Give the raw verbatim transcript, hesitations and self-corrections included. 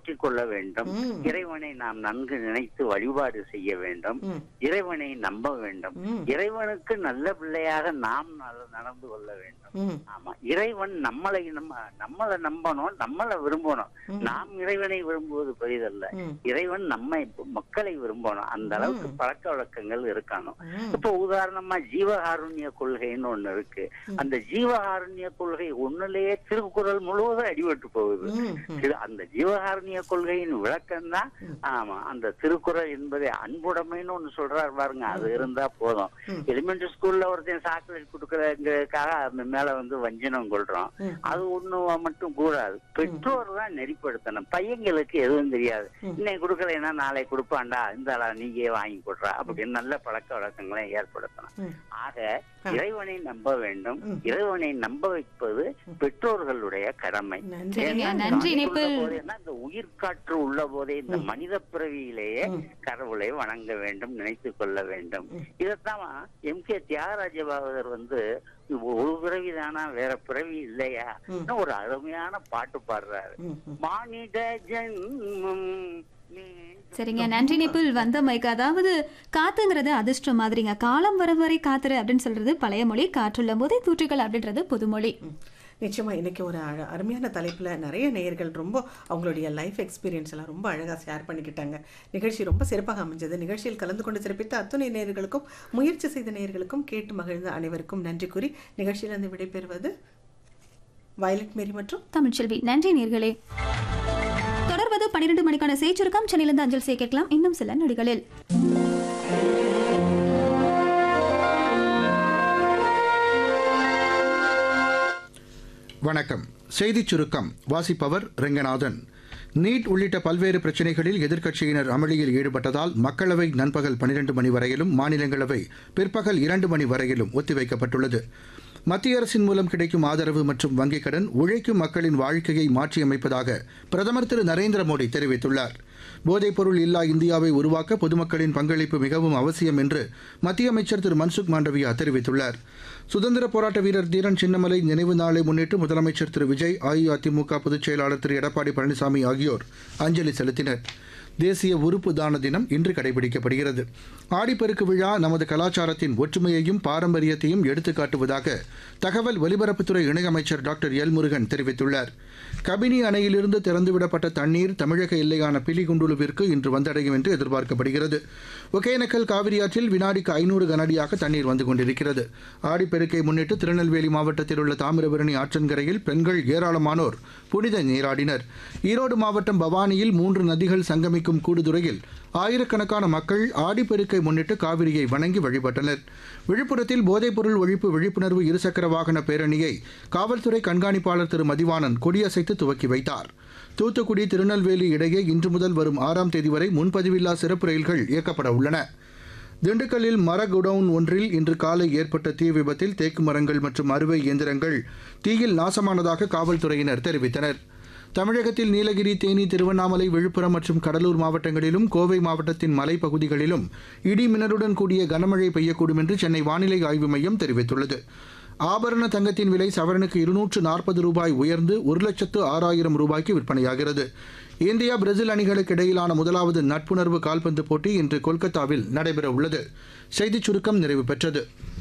போற்றிக் கொள்ள வேண்டும். இறைவனை நாம் நன்கு நினைத்து வழிபாடு செய்ய வேண்டும். இறைவனை நம்ப வேண்டும். இறைவனுக்கு நல்ல பிள்ளையாக நாம் நடந்து கொள்ள வேண்டும். ஆமா, இறைவன் நம்மளை நம்ம நம்மளை நம்பணும், நம்மளை விரும்பணும். நாம் இறைவனை விரும்புவது பெரிதல்ல, இறைவன் நம்மை மக்களை விரும்பணும். அந்த அளவுக்கு பழக்க வழக்கங்கள் இருக்கணும். இப்ப உதாரணமா ஜீவகாருண்ய கொள்கைன்னு ஒண்ணு இருக்கு. அந்த ஜீவகாருண்ய கொள்கை ஒண்ணுலயே திருக்குறள் முழுவதும் அடிபட்டு போகுது. அந்த ஜீவகாருண்ய கொள்கையின் விளக்கம் தான் ஆமா அந்த திருக்குறள் என்பதை அன்புடைமைன்னு ஒண்ணு சொல்றாரு பாருங்க, அது இருந்தா போதும். எலிமெண்டரி ஸ்கூல்ல ஒருத்தன் சாக்லேட் கொடுக்கறதுக்காக அந்த மேல வந்து வஞ்சனம் கொள்றோம், அது ஒண்ணு மட்டும் கூடாது. பெற்றோர் தான் நெறிப்படுத்தணும். பையங்களுக்கு எதுவும் தெரியாது, இன்னைக்கு கொடுக்கலைன்னா நாளை கொடுப்பாண்டா, இந்த நீங்க வாங்கி கொடுறா அப்படின்னு நல்ல பழக்க வழக்கங்களை ஏற்படுத்தணும். ஆக இறைவனை நம்ப வேண்டும். இறைவனை நம்ப வைப்பது பெற்றோர்களுடைய கடமை. இந்த உயிர்காற்று உள்ள போதே இந்த மனித பிறவியிலேயே கடவுளை வணங்க வேண்டும், நினைத்து கொள்ள வேண்டும். இதைத்தான் எம் கே தியாகராஜ பாகவதர் வந்து ஒரு பிறவி தானா, வேற பிறவி இல்லையா ஒரு அருமையான பாட்டு பாடுறாரு. மானிட ஜன்மம். சரிங்க, நன்றி நிப்புல் வந்த மைக்கு. அதாவது காத்துங்கிறது அதிர்ஷ்டம் மாதிரிங்க, காலம் வர வரை காத்துரு அப்படின்னு சொல்றது பழைய மொழி, காற்றுள்ள போதே தூற்றுகள் அப்படின்றது புதுமொழி. நிச்சயமா இன்னைக்கு ஒரு அருமையான தலைப்புல நிறைய நேயர்கள் ரொம்ப அவங்களுடைய லைஃப் எக்ஸ்பீரியன்ஸ் எல்லாம் ரொம்ப அழகா ஷேர் பண்ணிக்கிட்டாங்க. நிகழ்ச்சி ரொம்ப சிறப்பாக அமைஞ்சது. நிகழ்ச்சியில் கலந்து கொண்டு சிறப்பித்த அத்துணை நேயர்களுக்கும் முயற்சி செய்த நேயர்களுக்கும் கேட்டு மகிழ்ந்த அனைவருக்கும் நன்றி கூறி நிகழ்ச்சியிலிருந்து விடைபெறுவது வயலட் மேரி மற்றும் தமிழ்ச்செல்வி. நன்றி நேயர்களே. தொடர்வது பன்னிரண்டு மணிக்கான செய்திருக்கம். சென்னையிலிருந்து அஞ்சல் செய்ய கேட்கலாம் இன்னும் சில நொடிகளில். வணக்கம். செய்திச் சுருக்கம் வாசிப்பவர் ரெங்கநாதன். நீட் உள்ளிட்ட பல்வேறு பிரச்சினைகளில் எதிர்க்கட்சியினர் அமளியில் ஈடுபட்டதால் மக்களவை நண்பகல் பனிரெண்டு மணி வரையிலும் மாநிலங்களவை பிற்பகல் இரண்டு மணி வரையிலும் ஒத்திவைக்கப்பட்டுள்ளது. மத்திய அரசின் மூலம் கிடைக்கும் ஆதரவு மற்றும் வங்கிக் கடன் உழைக்கும் மக்களின் வாழ்க்கையை மாற்றியமைப்பதாக பிரதமர் திரு நரேந்திர மோடி தெரிவித்துள்ளார். போதைப்பொருள் இல்லா இந்தியாவை உருவாக்க பொதுமக்களின் பங்களிப்பு மிகவும் அவசியம் என்று மத்திய அமைச்சர் திரு மன்சுக் மாண்டவியா தெரிவித்துள்ளார். சுதந்திர போராட்ட வீரர் தீரன் சின்னமலை நினைவு நாளை முன்னிட்டு முதலமைச்சர் திரு விஜய், அஇஅதிமுக பொதுச் செயலாளர் திரு எடப்பாடி பழனிசாமி ஆகியோர் அஞ்சலி செலுத்தினர். தேசிய உறுப்பு தான தினம் இன்று கடைபிடிக்கப்படுகிறது. ஆடிப்பெருக்கு விழா நமது கலாச்சாரத்தின் ஒற்றுமையையும் பாரம்பரியத்தையும் எடுத்துக்காட்டுவதாக தகவல் ஒலிபரப்புத்துறை இணையமைச்சர் டாக்டர் எல் முருகன் தெரிவித்துள்ளார். கபினி அணையிலிருந்து திறந்துவிடப்பட்ட தண்ணீர் தமிழக எல்லையான பிலிகுண்டுலுவிற்கு இன்று வந்தடையும் என்று எதிர்பார்க்கப்படுகிறது. ஒகேனக்கல் காவிரியாற்றில் வினாடிக்கு ஐநூறு கனஅடியாக தண்ணீர் வந்து கொண்டிருக்கிறது. ஆடிப்பெருக்கை முன்னிட்டு திருநெல்வேலி மாவட்டத்தில் உள்ள தாமிரபரணி ஆற்றங்கரையில் பெண்கள் ஏராளமானோர் புனித நீராடினர். ஈரோடு மாவட்டம் பவானியில் மூன்று நதிகள் சங்கமிக்கும் கூடுதுறையில் ஆயிரக்கணக்கான மக்கள் ஆடிப்பெருக்கை முன்னிட்டு காவிரியை வணங்கி வழிபட்டனர். விழுப்புரத்தில் போதைப்பொருள் ஒழிப்பு விழிப்புணர்வு இருசக்கர வாகன பேரணியை காவல்துறை கண்காணிப்பாளர் திரு மதிவாணன் கொடியசைத்து துவக்கி வைத்தார். தூத்துக்குடி திருநெல்வேலி இடையே இன்று முதல் வரும் ஆறாம் தேதி வரை முன்பதிவில்லா சிறப்பு ரயில்கள் இயக்கப்பட உள்ளன. திண்டுக்கல்லில் மர குடவுன் ஒன்றில் இன்று காலை ஏற்பட்ட தீ விபத்தில் தேக்கு மரங்கள் மற்றும் அறுவை இயந்திரங்கள் தீயில் நாசமானதாக காவல்துறையினர் தெரிவித்தனர். தமிழகத்தில் நீலகிரி, தேனி, திருவண்ணாமலை, விழுப்புரம் மற்றும் கடலூர் மாவட்டங்களிலும் கோவை மாவட்டத்தின் மலைப்பகுதிகளிலும் இடி மின்னலுடன் கூடிய கனமழை பெய்யக்கூடும் என்று சென்னை வானிலை ஆய்வு மையம் தெரிவித்துள்ளது. ஆபரண தங்கத்தின் விலை சவரனுக்கு இருநூற்று நாற்பது ரூபாய் உயர்ந்து ஒரு லட்சத்து ஆறாயிரம் ரூபாய்க்கு விற்பனையாகிறது. இந்தியா பிரேசில் அணிகளுக்கு இடையிலான முதலாவது நட்புணர்வு கால்பந்து போட்டி இன்று கொல்கத்தாவில் நடைபெற உள்ளது. செய்திச் சுருக்கம் நிறைவு பெற்றது.